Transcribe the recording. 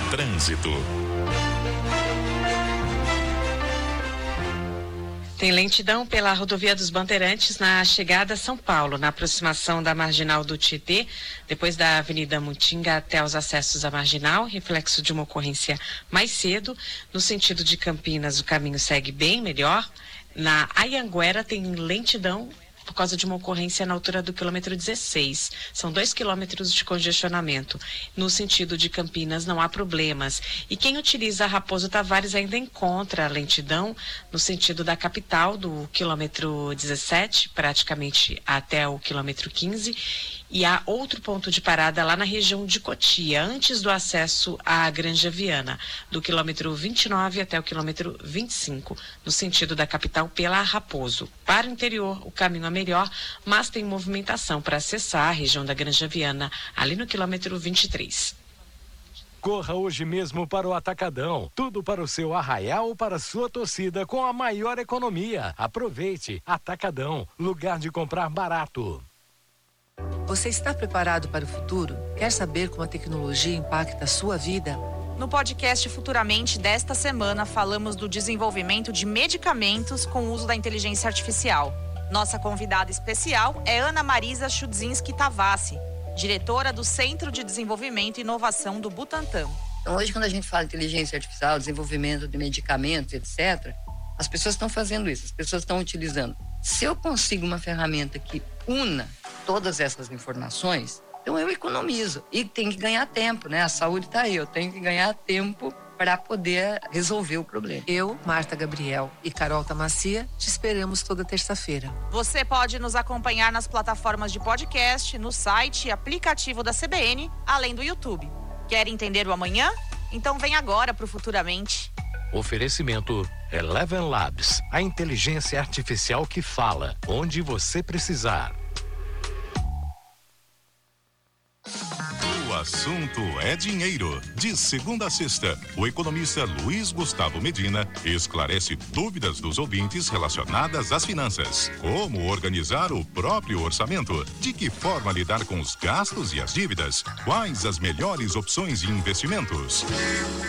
Trânsito. Tem lentidão pela rodovia dos Bandeirantes na chegada a São Paulo, na aproximação da Marginal do Tietê, depois da Avenida Mutinga até os acessos à Marginal, reflexo de uma ocorrência mais cedo. No sentido de Campinas, o caminho segue bem melhor. Na Anhanguera tem lentidão por causa de uma ocorrência na altura do quilômetro 16. São 2 quilômetros de congestionamento. No sentido de Campinas não há problemas. E quem utiliza a Raposo Tavares ainda encontra lentidão no sentido da capital, do quilômetro 17, praticamente até o quilômetro 15. E há outro ponto de parada lá na região de Cotia, antes do acesso à Granja Viana, do quilômetro 29 até o quilômetro 25, no sentido da capital pela Raposo. Para o interior, o caminho é melhor, mas tem movimentação para acessar a região da Granja Viana, ali no quilômetro 23. Corra hoje mesmo para o Atacadão. Tudo para o seu arraial ou para a sua torcida com a maior economia. Aproveite. Atacadão, lugar de comprar barato. Você está preparado para o futuro? Quer saber como a tecnologia impacta a sua vida? No podcast Futuramente desta semana, falamos do desenvolvimento de medicamentos com o uso da inteligência artificial. Nossa convidada especial é Ana Marisa Chudzinski Tavassi, diretora do Centro de Desenvolvimento e Inovação do Butantan. Então, hoje, quando a gente fala de inteligência artificial, desenvolvimento de medicamentos, etc., as pessoas estão fazendo isso, as pessoas estão utilizando. Se eu consigo uma ferramenta que una todas essas informações, então eu economizo. E tem que ganhar tempo, né? A saúde está aí, eu tenho que ganhar tempo para poder resolver o problema. Eu, Marta Gabriel e Carol Tamacia te esperamos toda terça-feira. Você pode nos acompanhar nas plataformas de podcast, no site e aplicativo da CBN, além do YouTube. Quer entender o amanhã? Então vem agora para o Futuramente. Oferecimento Eleven Labs, a inteligência artificial que fala onde você precisar. O assunto é dinheiro. De segunda a sexta, o economista Luiz Gustavo Medina esclarece dúvidas dos ouvintes relacionadas às finanças. Como organizar o próprio orçamento? De que forma lidar com os gastos e as dívidas? Quais as melhores opções de investimentos?